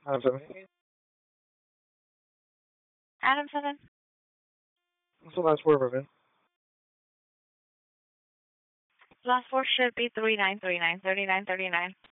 Adam 7. Adam 7. What's the last word of it? Last four should be 3939. 3939.